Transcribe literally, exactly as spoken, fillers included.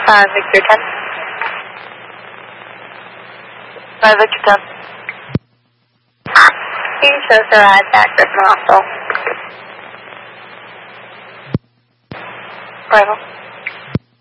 five Victor ten. five Victor ten. He shows the ride back to Griffin Hospital. Arrival.